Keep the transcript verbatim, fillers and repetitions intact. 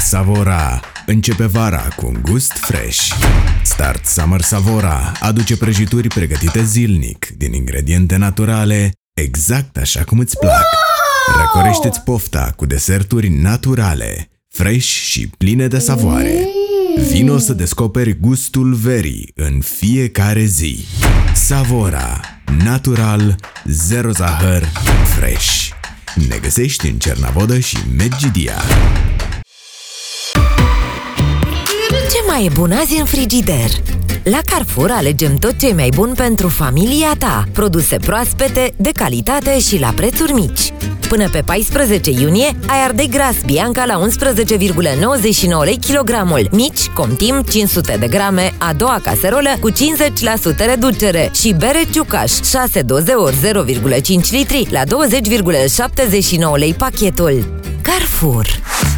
Savora. Începe vara cu un gust fresh. Start Summer Savora aduce prăjituri pregătite zilnic din ingrediente naturale, exact așa cum îți plac. Wow! Răcorește-ți pofta cu deserturi naturale, fresh și pline de savoare. Vino să descoperi gustul verii în fiecare zi. Savora. Natural, zero zahăr, fresh. Ne găsești în Cernavodă și Medgidia. Ce mai e bun azi în frigider? La Carrefour alegem tot ce e mai bun pentru familia ta. Produse proaspete, de calitate și la prețuri mici. Până pe paisprezece iunie ai ardei gras Bianca la unsprezece virgulă nouăzeci și nouă lei kilogramul. Mici, Comtim, cinci sute de grame, a doua caserolă cu cincizeci la sută reducere. Și bere Ciucaș, șase doze ori zero virgulă cinci litri la douăzeci virgulă șaptezeci și nouă lei pachetul. Carrefour.